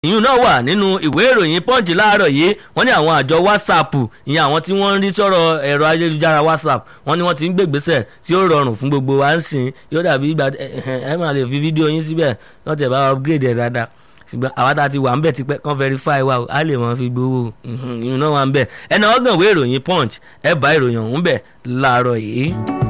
ìyún náà wà nínú ìwé ìròyìn Punch láàárọ̀ yìí wọ́n ní àwọn àjọ WhatsApp ìyẹn àwọn tí wọ́n ń rí sọ̀rọ̀ ẹ̀rọ ayélujára WhatsApp wọ́n ní wọ́n ti ń gbègbèsẹ̀ tí ó rọrùn fún gbogbo wa ń sìn yóò dàbí ìgbà ẹ máa lè fi fídíò yín síbẹ̀ náà tẹ̀ bá upgrade ẹ̀ dáadáa ṣùgbọ́n àwa tá a ti wà ń bẹ̀ tipẹ́ kán verify wa á lè mọ̀ fi gbowó ìyún náà wà ń bẹ̀ ẹ̀nà ọ̀gànwé ìròyìn Punch ẹ̀ bá ìròyìn ọ̀hún bẹ̀ láàárọ̀ yìí.